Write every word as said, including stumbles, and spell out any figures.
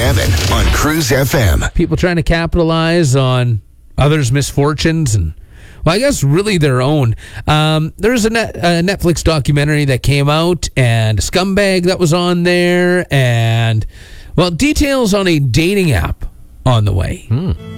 seven on Cruise F M. People trying to capitalize on others' misfortunes and, well, I guess really their own. Um, there's a, net, a Netflix documentary that came out and a scumbag that was on there and, well, details on a dating app on the way. Hmm.